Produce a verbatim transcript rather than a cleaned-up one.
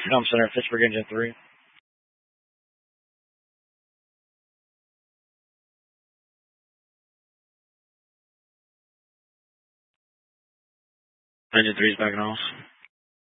Helm Center, Pittsburgh Engine three. Engine three is back in house.